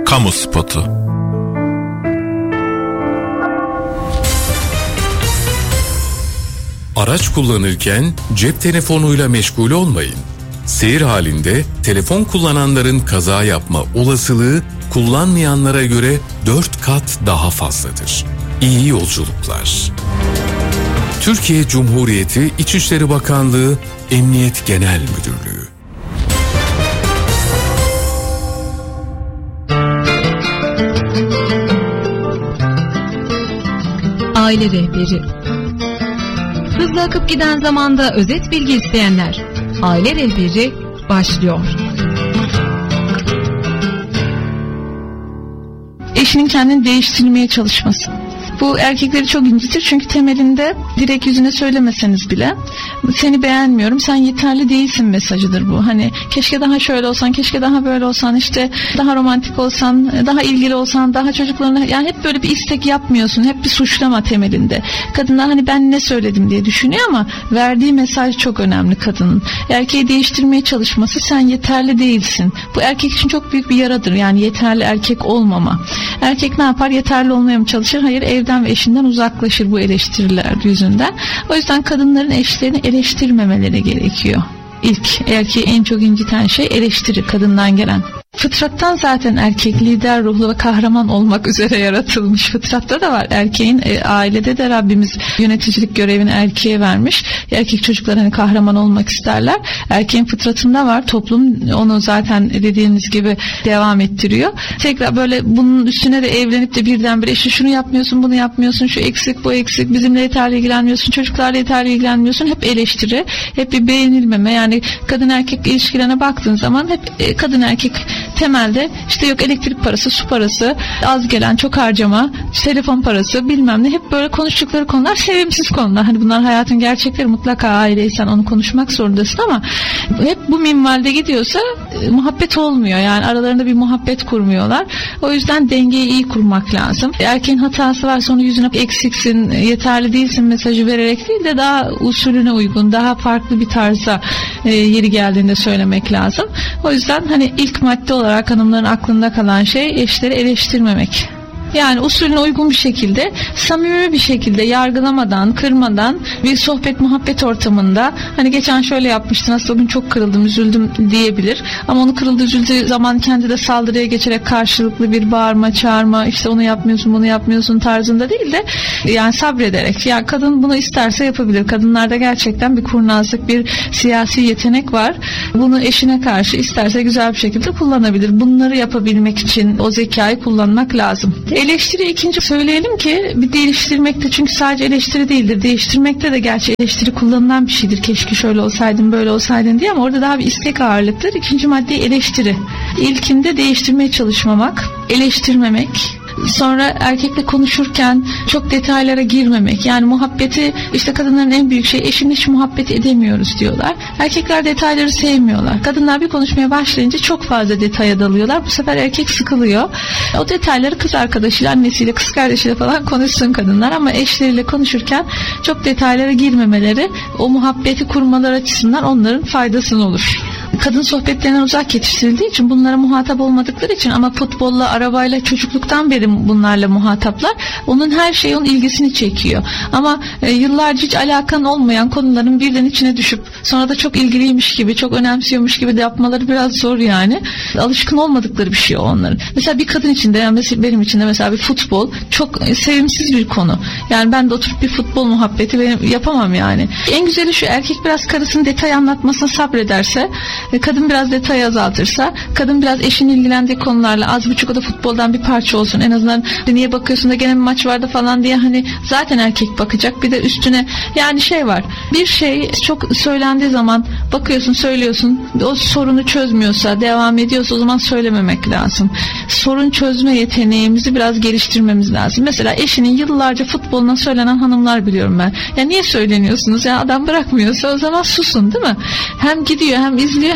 Kamu spotu. Araç kullanırken cep telefonuyla meşgul olmayın. Seyir halinde telefon kullananların kaza yapma olasılığı kullanmayanlara göre 4 kat daha fazladır. İyi yolculuklar. Türkiye Cumhuriyeti İçişleri Bakanlığı Emniyet Genel Müdürlüğü. Aile rehberi. Hızla akıp giden zamanda özet bilgi isteyenler. Aile rehberi başlıyor. Eşinin kendini değiştirmeye çalışması. Bu erkekleri çok incitir çünkü temelinde direkt yüzüne söylemeseniz bile seni beğenmiyorum, sen yeterli değilsin mesajıdır bu. Hani keşke daha şöyle olsan, keşke daha böyle olsan, işte daha romantik olsan, daha ilgili olsan, daha çocuklarına, yani hep böyle bir istek yapmıyorsun, hep bir suçlama temelinde. Kadınlar hani ben ne söyledim diye düşünüyor ama verdiği mesaj çok önemli kadının. Erkeği değiştirmeye çalışması, sen yeterli değilsin. Bu erkek için çok büyük bir yaradır, yani yeterli erkek olmama. Erkek ne yapar? Yeterli olmaya mı çalışır? Hayır, evden ve eşinden uzaklaşır bu eleştiriler yüzünden. O yüzden kadınların eşlerini eleştirmemeleri gerekiyor. İlk erkeği en çok inciten şey eleştiri, kadından gelen. Fıtrattan zaten erkek lider ruhlu ve kahraman olmak üzere yaratılmış. Fıtratta da var. Erkeğin ailede de Rabbimiz yöneticilik görevini erkeğe vermiş. Erkek çocuklar hani kahraman olmak isterler. Erkeğin fıtratında var. Toplum onu zaten dediğiniz gibi devam ettiriyor. Tekrar böyle bunun üstüne de evlenip de birdenbire işte şunu yapmıyorsun, bunu yapmıyorsun, şu eksik, bu eksik, bizimle yeterli ilgilenmiyorsun, çocuklarla yeterli ilgilenmiyorsun. Hep eleştiri, hep bir beğenilmeme. Yani kadın erkek ilişkilerine baktığın zaman hep kadın erkek temelde işte yok elektrik parası, su parası, az gelen, çok harcama, telefon parası, bilmem ne, hep böyle konuştukları konular sevimsiz konular. Hani bunlar hayatın gerçekleri, mutlaka aileysen onu konuşmak zorundasın ama hep bu minvalde gidiyorsa muhabbet olmuyor. Yani aralarında bir muhabbet kurmuyorlar. O yüzden dengeyi iyi kurmak lazım. Erkeğin hatası varsa onu yüzüne eksiksin, yeterli değilsin mesajı vererek değil de daha usulüne uygun, daha farklı bir tarza yeri geldiğinde söylemek lazım. O yüzden hani ilk madde olarak hanımların aklında kalan şey eşleri eleştirmemek. Yani usulüne uygun bir şekilde, samimi bir şekilde, yargılamadan, kırmadan bir sohbet muhabbet ortamında hani geçen şöyle yapmıştın, aslında bugün çok kırıldım, üzüldüm diyebilir. Ama onu kırıldı, üzüldüğü zaman kendi de saldırıya geçerek karşılıklı bir bağırma, çağırma, işte onu yapmıyorsun, bunu yapmıyorsun tarzında değil de yani sabrederek. Yani kadın bunu isterse yapabilir. Kadınlarda gerçekten bir kurnazlık, bir siyasi yetenek var. Bunu eşine karşı isterse güzel bir şekilde kullanabilir. Bunları yapabilmek için o zekayı kullanmak lazım. Eleştiri ikinci söyleyelim ki bir değiştirmekte, çünkü sadece eleştiri değildir. Değiştirmekte de gerçi eleştiri kullanılan bir şeydir. Keşke şöyle olsaydın, böyle olsaydın diye, ama orada daha bir istek ağırlıktır. İkinci madde eleştiri. İlkinde değiştirmeye çalışmamak, eleştirmemek. Sonra erkekle konuşurken çok detaylara girmemek. Yani muhabbeti, işte kadınların en büyük şey, eşimle hiç muhabbet edemiyoruz diyorlar. Erkekler detayları sevmiyorlar. Kadınlar bir konuşmaya başlayınca çok fazla detaya dalıyorlar. Bu sefer erkek sıkılıyor. O detayları kız arkadaşıyla, annesiyle, kız kardeşiyle falan konuşsun kadınlar, ama eşleriyle konuşurken çok detaylara girmemeleri o muhabbeti kurmalar açısından onların faydasına olur. Kadın sohbetlerinden uzak yetiştirildiği için, bunlara muhatap olmadıkları için, ama futbolla, arabayla çocukluktan beri bunlarla muhataplar, onun her şeyi onun ilgisini çekiyor. Ama yıllarca hiç alakan olmayan konuların birden içine düşüp sonra da çok ilgiliymiş gibi, çok önemsiyormuş gibi de yapmaları biraz zor yani. Alışkın olmadıkları bir şey onların. Mesela bir kadın için de, yani mesela benim için de mesela bir futbol çok sevimsiz bir konu. Yani ben de oturup bir futbol muhabbeti yapamam yani. En güzeli şu: erkek biraz karısının detay anlatmasına sabrederse, kadın biraz detay azaltırsa, kadın biraz eşin ilgilendiği konularla az buçuk o da futboldan bir parça olsun. En azından niye bakıyorsun da gene bir maç vardı falan diye, hani zaten erkek bakacak. Bir de üstüne yani şey var. Bir şey çok söylendiği zaman bakıyorsun, söylüyorsun. O sorunu çözmüyorsa, devam ediyorsa o zaman söylememek lazım. Sorun çözme yeteneğimizi biraz geliştirmemiz lazım. Mesela eşinin yıllarca futboluna söylenen hanımlar biliyorum ben. Ya niye söyleniyorsunuz? Ya adam bırakmıyorsa o zaman susun, değil mi? Hem gidiyor, hem izliyor,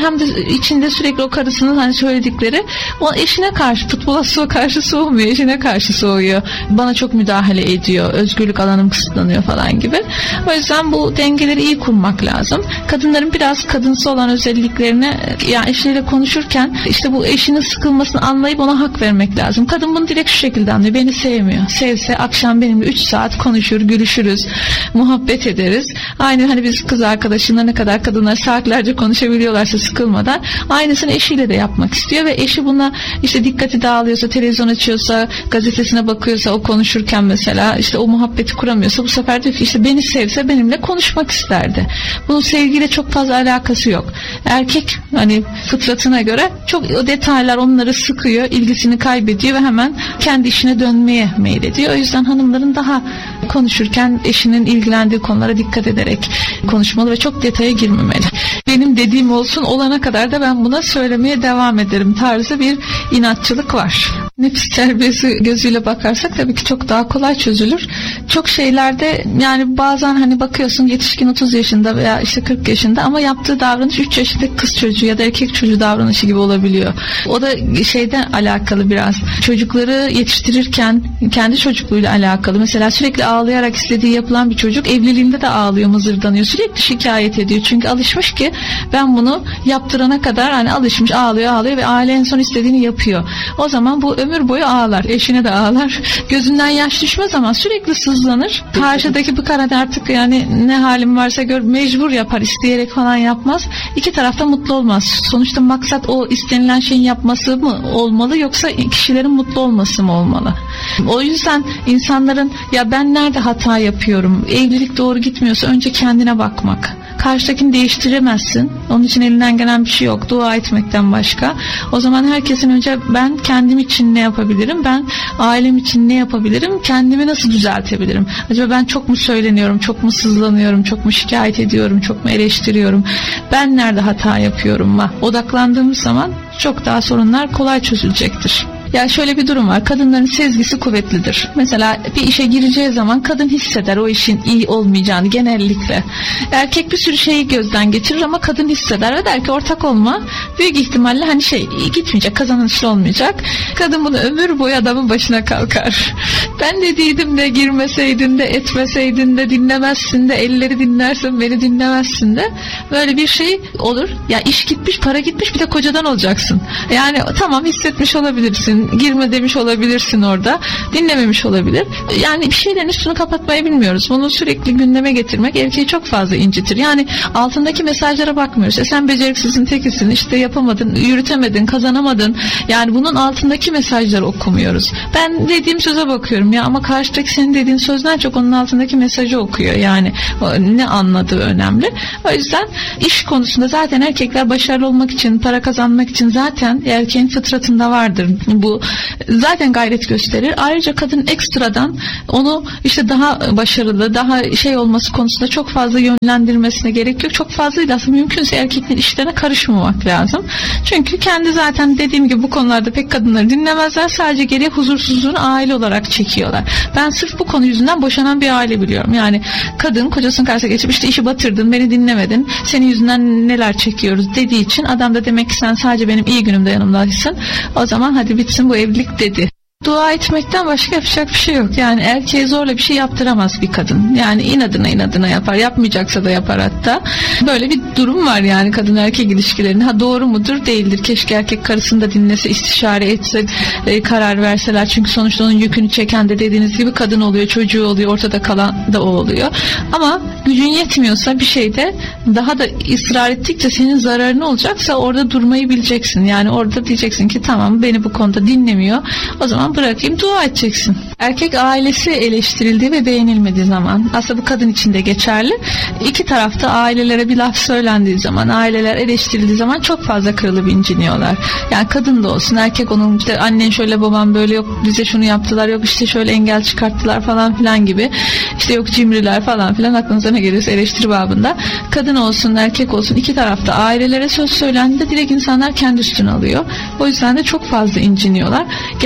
hem de içinde sürekli o karısının hani söyledikleri, o eşine karşı, futbola karşı soğumuyor, eşine karşı soğuyor. Bana çok müdahale ediyor, özgürlük alanım kısıtlanıyor falan gibi. O yüzden bu dengeleri iyi kurmak lazım. Kadınların biraz kadınsı olan özelliklerini, yani eşleriyle konuşurken işte bu eşinin sıkılmasını anlayıp ona hak vermek lazım. Kadın bunu direkt şu şekilde anlıyor: beni sevmiyor. Sevse akşam benimle 3 saat konuşur, gülüşürüz, muhabbet ederiz. Aynı hani biz kız arkadaşınla ne kadar kadınlar saatlerce konuşabiliyorlarsa sıkılmadan, aynısını eşiyle de yapmak istiyor ve eşi buna işte dikkati dağılıyorsa, televizyon açıyorsa, gazetesine bakıyorsa, o konuşurken mesela işte o muhabbeti kuramıyorsa, bu sefer diyor ki işte beni sevse benimle konuşmak isterdi. Bunun sevgiyle çok fazla alakası yok. Erkek hani fıtratına göre çok o detaylar onları sıkıyor, ilgisini kaybediyor ve hemen kendi işine dönmeye meylediyor. O yüzden hanımların daha konuşurken eşinin ilgilendiği konulara dikkat ederek konuşmalı ve çok detaya girmemeli. Benim dediğim olsun, olana kadar da ben buna söylemeye devam ederim tarzı bir inatçılık var. Nefis terbiyesi gözüyle bakarsak tabii ki çok daha kolay çözülür. Çok şeylerde yani bazen hani bakıyorsun yetişkin 30 yaşında veya işte 40 yaşında ama yaptığı davranış 3 yaşındaki kız çocuğu ya da erkek çocuğu davranışı gibi olabiliyor. O da şeyden alakalı biraz. Çocukları yetiştirirken kendi çocukluğuyla alakalı. Mesela sürekli ağlayarak istediği yapılan bir çocuk evliliğinde de ağlıyor, mızırdanıyor. Sürekli şikayet ediyor. Çünkü alışmış ki ben bunu yaptırana kadar hani alışmış, ağlıyor ve aile en son istediğini yapıyor. O zaman bu ömür boyu ağlar. Eşine de ağlar. Gözünden yaş düşmez ama sürekli sızlanır. Karşıdaki bu kadar artık yani ne halim varsa gör, mecbur yapar. İsteyerek falan yapmaz. İki tarafta mutlu olmaz. Sonuçta maksat o istenilen şeyin yapması mı olmalı yoksa kişilerin mutlu olması mı olmalı? O yüzden insanların ya ben nerede hata yapıyorum? Evlilik doğru gitmiyorsa önce kendine bakmak. Karşıdakini değiştiremezsin. Onun için elinden gelen bir şey yok. Dua etmekten başka. O zaman herkesin önce ben kendim için ne yapabilirim? Ben ailem için ne yapabilirim? Kendimi nasıl düzeltebilirim? Acaba ben çok mu söyleniyorum? Çok mu sızlanıyorum? Çok mu şikayet ediyorum? Çok mu eleştiriyorum? Ben nerede hata yapıyorum? Odaklandığımız zaman çok daha sorunlar kolay çözülecektir. Ya şöyle bir durum var. Kadınların sezgisi kuvvetlidir. Mesela bir işe gireceği zaman kadın hisseder o işin iyi olmayacağını genellikle. Erkek bir sürü şeyi gözden geçirir ama kadın hisseder ve der ki ortak olma. Büyük ihtimalle hani gitmeyecek, kazanışlı olmayacak. Kadın bunu ömür boyu adamın başına kalkar. Ben dediydim de girmeseydin de etmeseydin de dinlemezsin de elleri dinlersin beni dinlemezsin de böyle bir şey olur. Ya iş gitmiş, para gitmiş, bir de kocadan olacaksın. Yani tamam hissetmiş olabilirsin. Girme demiş olabilirsin orada. Dinlememiş olabilir. Yani bir şeylerin üstünü kapatmayı bilmiyoruz. Bunu sürekli gündeme getirmek erkeği çok fazla incitir. Yani altındaki mesajlara bakmıyoruz. Sen beceriksizin tekisin, işte yapamadın, yürütemedin, kazanamadın. Yani bunun altındaki mesajları okumuyoruz. Ben dediğim söze bakıyorum ya ama karşıdaki senin dediğin sözden çok onun altındaki mesajı okuyor. Yani ne anladığı önemli. O yüzden iş konusunda zaten erkekler başarılı olmak için, para kazanmak için zaten erkeğin fıtratında vardır. Bu zaten gayret gösterir. Ayrıca kadın ekstradan onu işte daha başarılı, daha olması konusunda çok fazla yönlendirmesine gerek yok. Çok fazlayla aslında mümkünse erkeklerin işlerine karışmamak lazım. Çünkü kendi zaten dediğim gibi bu konularda pek kadınları dinlemezler. Sadece geriye huzursuzluğunu aile olarak çekiyorlar. Ben sırf bu konu yüzünden boşanan bir aile biliyorum. Yani kadın kocasının karşısına geçip işte işi batırdın, beni dinlemedin, senin yüzünden neler çekiyoruz dediği için adam da demek ki sen sadece benim iyi günümde yanımdaysın. O zaman hadi bitsin bu evlilik dedi. Dua etmekten başka yapacak bir şey yok. Yani erkeğe zorla bir şey yaptıramaz bir kadın. Yani inadına yapar. Yapmayacaksa da yapar hatta. Böyle bir durum var yani kadın erkek ilişkilerinde. Doğru mudur? Değildir. Keşke erkek karısını da dinlese, istişare etse, karar verseler. Çünkü sonuçta onun yükünü çeken de dediğiniz gibi kadın oluyor, çocuğu oluyor, ortada kalan da o oluyor. Ama gücün yetmiyorsa bir şeyde daha da ısrar ettikçe senin zararın olacaksa orada durmayı bileceksin. Yani orada diyeceksin ki tamam beni bu konuda dinlemiyor. O zaman bırakayım, dua edeceksin. Erkek ailesi eleştirildiği ve beğenilmediği zaman, aslında bu kadın için de geçerli. İki tarafta ailelere bir laf söylendiği zaman, aileler eleştirildiği zaman çok fazla kırılıp inciniyorlar. Yani kadın da olsun, erkek onun işte annen şöyle babam böyle, yok bize şunu yaptılar, yok işte şöyle engel çıkarttılar falan filan gibi. İşte yok cimriler falan filan, aklınıza ne gelirse eleştiri babında. Kadın olsun, erkek olsun, iki tarafta ailelere söz söylendiğinde direkt insanlar kendi üstüne alıyor. O yüzden de çok fazla inciniyorlar. Genellikle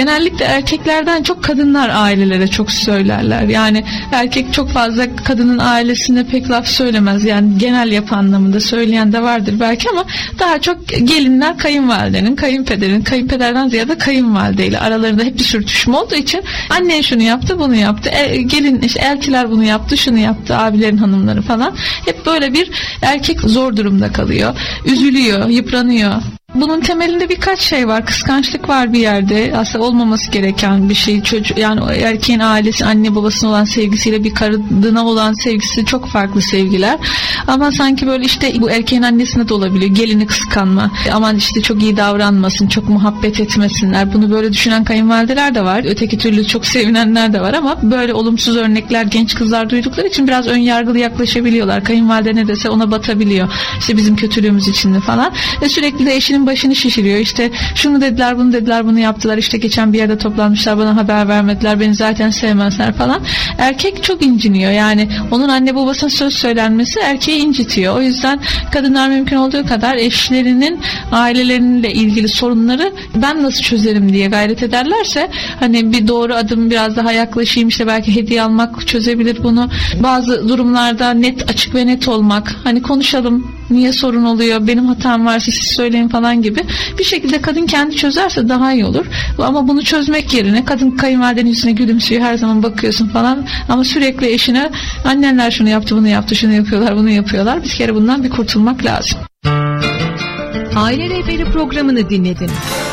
erkeklerden çok kadınlar ailelere çok söylerler. Yani erkek çok fazla kadının ailesine pek laf söylemez. Yani genel yapı anlamında söyleyen de vardır belki ama daha çok gelinler kayınvalidenin, kayınpederin, kayınpederden ziyade kayınvalideyle aralarında hep bir sürtüşme olduğu için annen şunu yaptı, bunu yaptı. Gelin işte eltiler bunu yaptı, şunu yaptı, abilerin hanımları falan. Hep böyle bir erkek zor durumda kalıyor. Üzülüyor, yıpranıyor. Bunun temelinde birkaç şey var. Kıskançlık var bir yerde. Aslında olmaması gereken bir şey. Yani o erkeğin ailesi, anne babasına olan sevgisiyle bir kadına olan sevgisi çok farklı sevgiler. Ama sanki böyle işte bu erkeğin annesine de olabiliyor. Gelini kıskanma. Aman işte çok iyi davranmasın, çok muhabbet etmesinler. Bunu böyle düşünen kayınvalideler de var. Öteki türlü çok sevinenler de var ama böyle olumsuz örnekler genç kızlar duydukları için biraz ön yargılı yaklaşabiliyorlar. Kayınvalide ne dese ona batabiliyor. İşte bizim kötülüğümüz için de falan. Ve sürekli de eşinin başını şişiriyor. İşte şunu dediler, bunu dediler, bunu yaptılar. İşte geçen bir yerde toplanmışlar, bana haber vermediler, beni zaten sevmezler falan. Erkek çok inciniyor. Yani onun anne babasına söz söylenmesi erkeği incitiyor. O yüzden kadınlar mümkün olduğu kadar eşlerinin aileleriyle ilgili sorunları ben nasıl çözerim diye gayret ederlerse hani bir doğru adım biraz daha yaklaşayım, işte belki hediye almak çözebilir bunu. Bazı durumlarda net, açık ve net olmak. Hani konuşalım, niye sorun oluyor, benim hatam varsa siz söyleyin falan gibi. Bir şekilde kadın kendi çözerse daha iyi olur. Ama bunu çözmek yerine kadın kayınvalidenin yüzüne gülümsüyor, her zaman bakıyorsun falan. Ama sürekli eşine annenler şunu yaptı, bunu yaptı, şunu yapıyorlar, bunu yapıyorlar. Bir kere bundan bir kurtulmak lazım. Aile Rehberi programını dinlediniz.